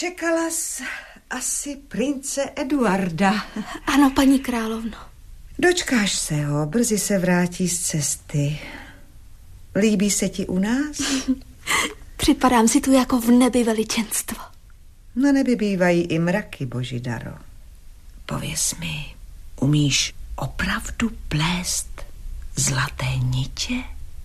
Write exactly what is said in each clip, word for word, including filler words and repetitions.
Čekala jsi asi prince Eduarda. Ano, paní královno. Dočkáš se ho, brzy se vrátí z cesty. Líbí se ti u nás? Připadám si tu jako v nebi veličenstvo. Na nebi bývají i mraky, Božidaro. Pověz mi, umíš opravdu plést zlaté nitě?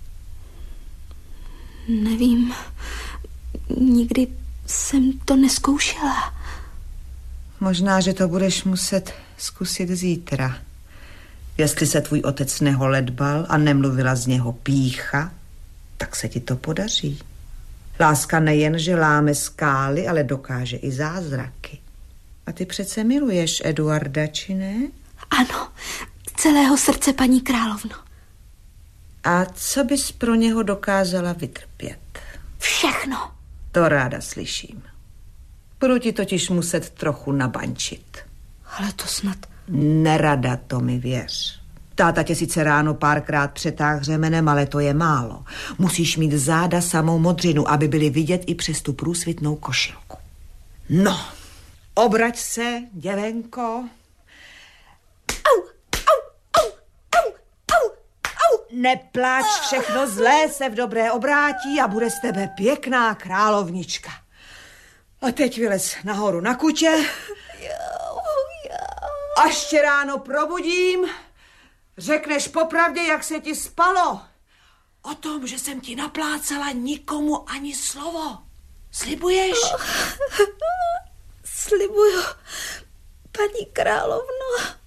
Nevím, nikdy jsem to neskoušela. Možná, že to budeš muset zkusit zítra. Jestli se tvůj otec neholedbal a nemluvila z něho pýcha, tak se ti to podaří. Láska nejen, že láme skály, ale dokáže i zázraky. A ty přece miluješ Eduarda, či ne? Ano, celého srdce, paní královno. A co bys pro něho dokázala vytrpět? Všechno. To ráda slyším. Budu ti totiž muset trochu nabančit. Ale to snad... Nerada, to mi věř. Táta tě sice ráno párkrát přetáhl řemenem, ale to je málo. Musíš mít záda samou modřinu, aby byly vidět i přes tu průsvitnou košilku. No, obrať se, děvenko. Au, au, au, au, au, au. Nepláč, všechno zlé se v dobré obrátí a bude z tebe pěkná královnička. A teď vylez nahoru na kutě. Až tě ráno probudím, řekneš popravdě, jak se ti spalo. O tom, že jsem ti naplácala, nikomu ani slovo. Slibuješ? Slibuju, paní královno.